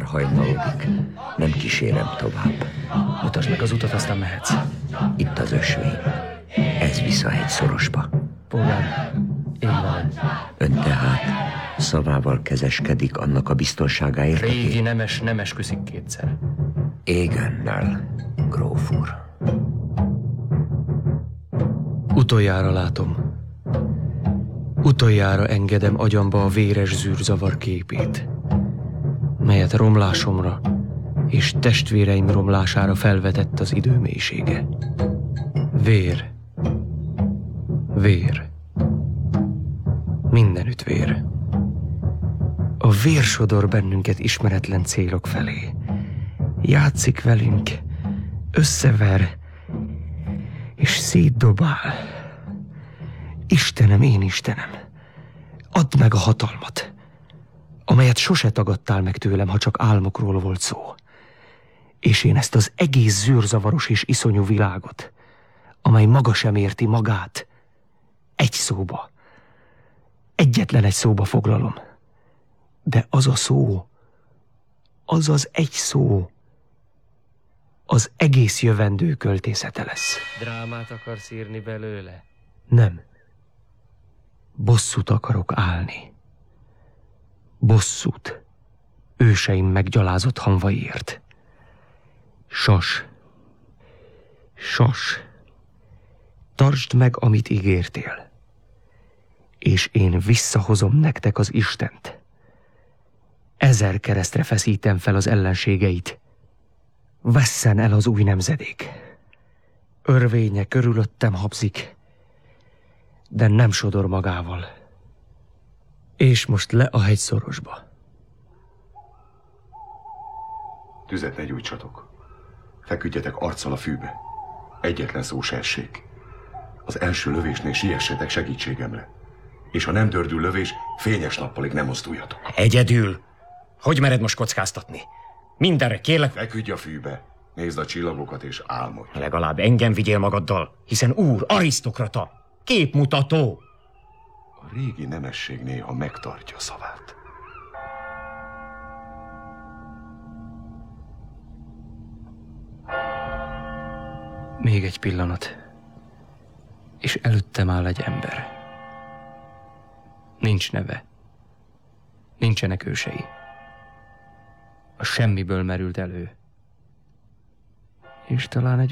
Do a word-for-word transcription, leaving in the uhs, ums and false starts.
hajnalodik. Nem kísérem tovább. Mutasd meg az utat, aztán mehetsz. Itt az ösvény. Ez visz a hegyszorosba. Polgár, én van. Ön tehát szavával kezeskedik annak a biztonságáért, Régi aki... nemes nem esküszik kétszer. Égennel, gróf úr. Utoljára látom. Utoljára engedem agyamba a véres zűrzavar képét, melyet romlásomra és testvéreim romlására felvetett az idő mélysége. Vér. Vér. Mindenütt vér. A vér sodor bennünket ismeretlen célok felé. Játszik velünk, összever és szétdobál. Istenem, én Istenem, add meg a hatalmat, amelyet sose tagadtál meg tőlem, ha csak álmokról volt szó. És én ezt az egész zűrzavaros és iszonyú világot, amely maga sem érti magát, egy szóba, egyetlen egy szóba foglalom. De az a szó, az az egy szó, az egész jövendő költészete lesz. Drámát akarsz írni belőle? Nem. Bosszút akarok állni. Bosszút őseim meggyalázott hamvaiért. Sas. Sas. Tartsd meg, amit ígértél, és én visszahozom nektek az Istent. Ezer keresztre feszítem fel az ellenségeit. Vesszen el az új nemzedék. Örvénye körülöttem habzik, de nem sodor magával. És most le a hegyszorosba. Tüzet ne gyújtsatok. Feküdjetek arccal a fűbe. Egyetlen szó se essék. Az első lövésnél siessetek segítségemre. És ha nem dördül lövés, fényes nappalig nem mozduljatok. Egyedül? Hogy mered most kockáztatni? Mindenre kérlek... Feküdj a fűbe. Nézd a csillagokat és álmodj. Legalább engem vigyél magaddal, hiszen úr, arisztokrata, képmutató. A régi nemesség néha megtartja szavát. Még egy pillanat, és előttem áll egy ember. Nincs neve. Nincsenek ősei. A semmiből merült elő. És talán egy